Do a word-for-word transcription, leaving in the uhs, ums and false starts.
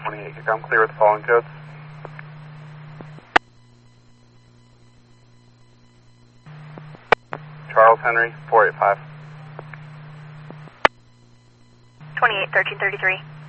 twenty-eight, you come clear with the following codes. Charles Henry, four eight five. twenty-eight, thirteen thirty-three.